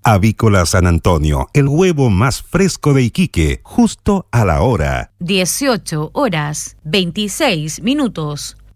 Avícola San Antonio, el huevo más fresco de Iquique, justo a la hora. 18 horas, 26 minutos.